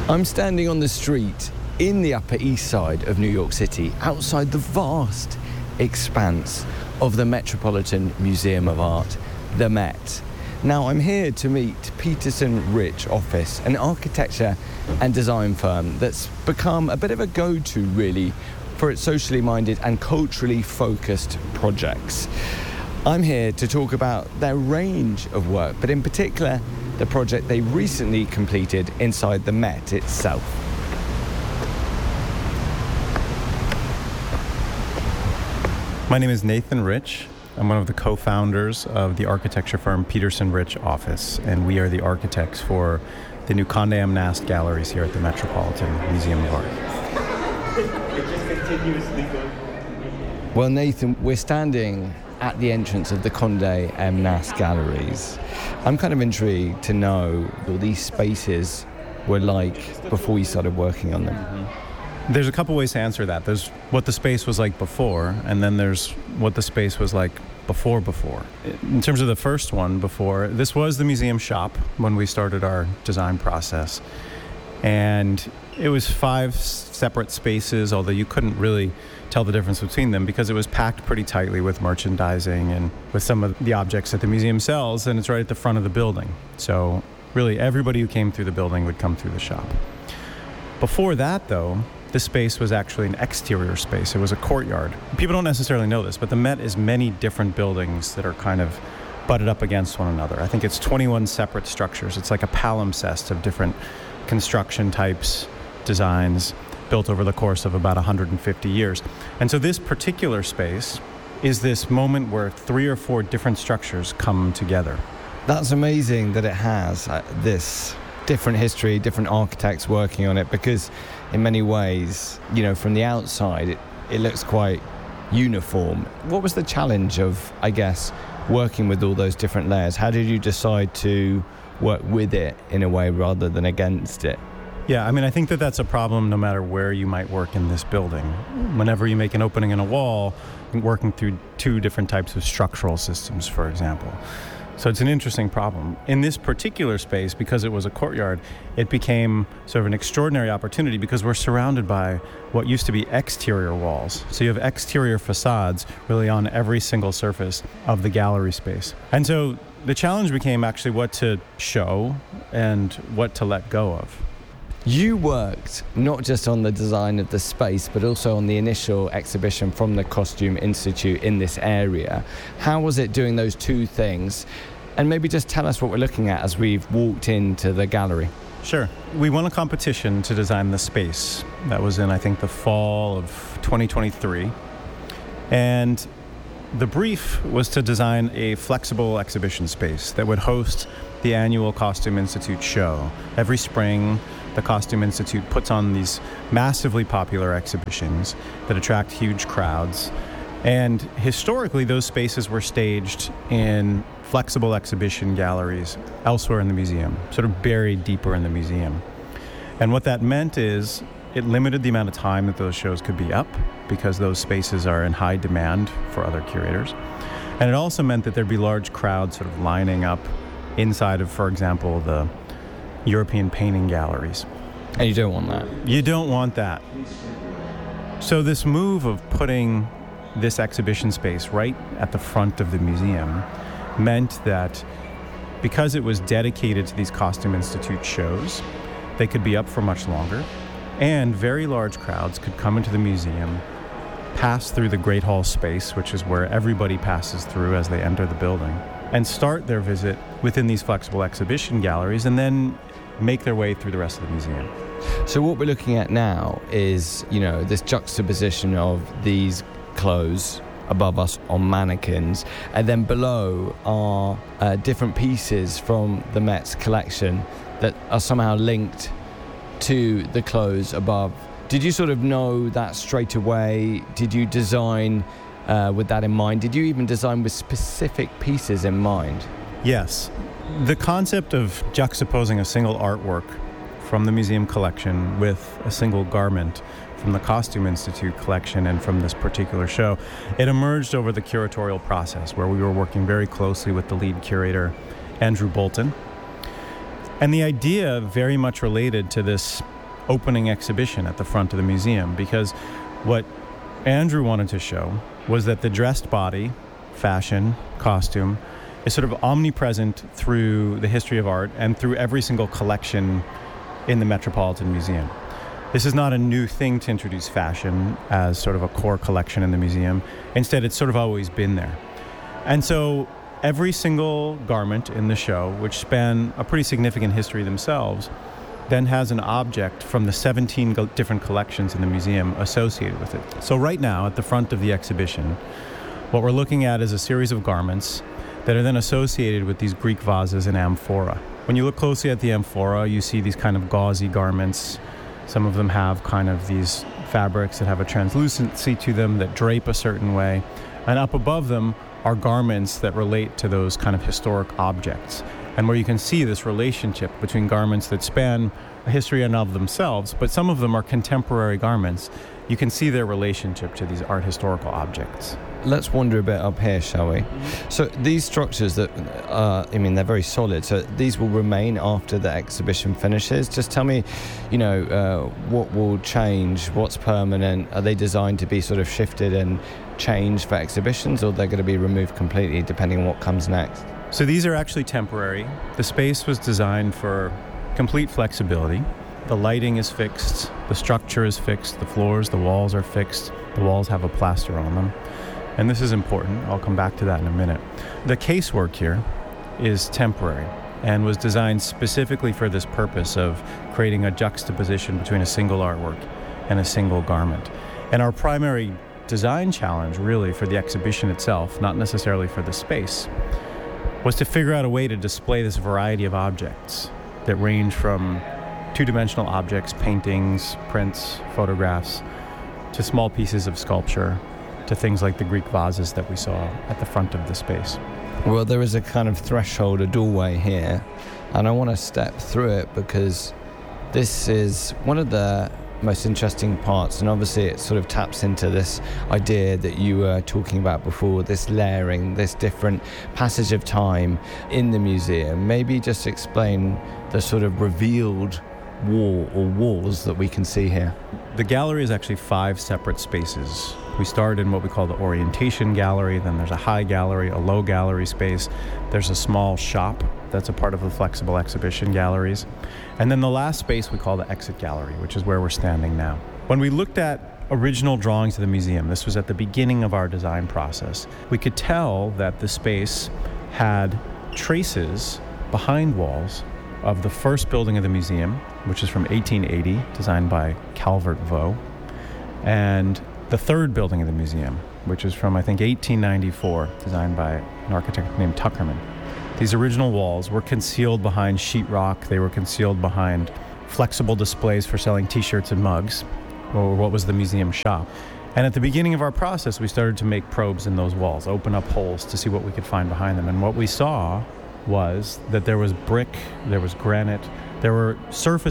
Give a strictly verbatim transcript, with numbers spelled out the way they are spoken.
I'm standing on the street in the Upper East Side of New York City, outside the vast expanse of the Metropolitan Museum of Art, the Met. Now, I'm here to meet Peterson Rich Office, an architecture and design firm that's become a bit of a go-to, really, for its socially minded and culturally focused projects. I'm here to talk about their range of work, but in particular, the project they recently completed inside the Met itself. My name is Nathan Rich. I'm one of the co-founders of the architecture firm Peterson Rich Office, and we are the architects for the new Condé M. Nast galleries here at the Metropolitan Museum of Art. It just continuously goes. Well, Nathan, we're standing at the entrance of the Condé M. Nast galleries. I'm kind of intrigued to know what these spaces were like before you started working on them. Mm-hmm. There's a couple ways to answer that. There's what the space was like before, and then there's what the space was like before before. In terms of the first one, before, this was the museum shop when we started our design process. And it was five separate spaces, although you couldn't really tell the difference between them because it was packed pretty tightly with merchandising and with some of the objects that the museum sells, and it's right at the front of the building. So really everybody who came through the building would come through the shop. Before that, though, this space was actually an exterior space. It was a courtyard. People don't necessarily know this, but the Met is many different buildings that are kind of butted up against one another. I think it's twenty-one separate structures. It's like a palimpsest of different construction types, designs, built over the course of about one hundred fifty years. And so this particular space is this moment where three or four different structures come together. That's amazing that it has uh, this different history, different architects working on it, because in many ways, you know, from the outside, it, it looks quite uniform. What was the challenge of, I guess, working with all those different layers? How did you decide to work with it in a way rather than against it? Yeah, I mean, I think that that's a problem no matter where you might work in this building. Whenever you make an opening in a wall, working through two different types of structural systems, for example. So it's an interesting problem. In this particular space, because it was a courtyard, it became sort of an extraordinary opportunity because we're surrounded by what used to be exterior walls. So you have exterior facades really on every single surface of the gallery space. And so the challenge became actually what to show and what to let go of. You worked not just on the design of the space, but also on the initial exhibition from the Costume Institute in this area. How was it doing those two things? And maybe just tell us what we're looking at as we've walked into the gallery. Sure. We won a competition to design the space. That was in, I think, the fall of twenty twenty-three. And the brief was to design a flexible exhibition space that would host the annual Costume Institute show. Every spring, the Costume Institute puts on these massively popular exhibitions that attract huge crowds. And historically, those spaces were staged in flexible exhibition galleries elsewhere in the museum, sort of buried deeper in the museum. And what that meant is it limited the amount of time that those shows could be up because those spaces are in high demand for other curators. And it also meant that there'd be large crowds sort of lining up inside of, for example, the European painting galleries. And you don't want that. You don't want that. So this move of putting this exhibition space right at the front of the museum meant that because it was dedicated to these Costume Institute shows, they could be up for much longer, and very large crowds could come into the museum, pass through the Great Hall space, which is where everybody passes through as they enter the building, and start their visit within these flexible exhibition galleries, and then make their way through the rest of the museum. So what we're looking at now is, you know, this juxtaposition of these clothes above us on mannequins, and then below are uh, different pieces from the Met's collection that are somehow linked to the clothes above. Did you sort of know that straight away? Did you design uh, with that in mind? Did you even design with specific pieces in mind? Yes. The concept of juxtaposing a single artwork from the museum collection with a single garment from the Costume Institute collection and from this particular show, it emerged over the curatorial process where we were working very closely with the lead curator, Andrew Bolton. And the idea very much related to this opening exhibition at the front of the museum, because what Andrew wanted to show was that the dressed body, fashion, costume, is sort of omnipresent through the history of art and through every single collection in the Metropolitan Museum. This is not a new thing to introduce fashion as sort of a core collection in the museum. Instead, it's sort of always been there. And so every single garment in the show, which span a pretty significant history themselves, then has an object from the seventeen go- different collections in the museum associated with it. So right now, at the front of the exhibition, what we're looking at is a series of garments that are then associated with these Greek vases and amphora. When you look closely at the amphora, you see these kind of gauzy garments. Some of them have kind of these fabrics that have a translucency to them that drape a certain way. And up above them are garments that relate to those kind of historic objects. And where you can see this relationship between garments that span a history in and of themselves, but some of them are contemporary garments, you can see their relationship to these art historical objects. Let's wander a bit up here, shall we? Mm-hmm. So these structures that, uh, I mean, they're very solid. So these will remain after the exhibition finishes. Just tell me, you know, uh, what will change, what's permanent? Are they designed to be sort of shifted and changed for exhibitions, or they're going to be removed completely depending on what comes next? So these are actually temporary. The space was designed for complete flexibility. The lighting is fixed, the structure is fixed, the floors, the walls are fixed, the walls have a plaster on them. And this is important. I'll come back to that in a minute. The casework here is temporary and was designed specifically for this purpose of creating a juxtaposition between a single artwork and a single garment. And our primary design challenge, really, for the exhibition itself, not necessarily for the space, was to figure out a way to display this variety of objects that range from two-dimensional objects, paintings, prints, photographs, to small pieces of sculpture, to things like the Greek vases that we saw at the front of the space. Well, there is a kind of threshold, a doorway here, and I want to step through it because this is one of the most interesting parts, and obviously it sort of taps into this idea that you were talking about before, this layering, this different passage of time in the museum. Maybe just explain the sort of revealed wall or walls that we can see here. The gallery is actually five separate spaces. We start in what we call the orientation gallery, then there's a high gallery, a low gallery space, there's a small shop that's a part of the flexible exhibition galleries, and then the last space we call the exit gallery, which is where we're standing now. When we looked at original drawings of the museum, this was at the beginning of our design process, we could tell that the space had traces behind walls of the first building of the museum, which is from eighteen eighty, designed by Calvert Vaux, and the third building of the museum, which is from, I think, eighteen ninety-four, designed by an architect named Tuckerman. These original walls were concealed behind sheetrock. They were concealed behind flexible displays for selling T-shirts and mugs, or what was the museum shop. And at the beginning of our process, we started to make probes in those walls, open up holes to see what we could find behind them. And what we saw was that there was brick, there was granite, there were surfaces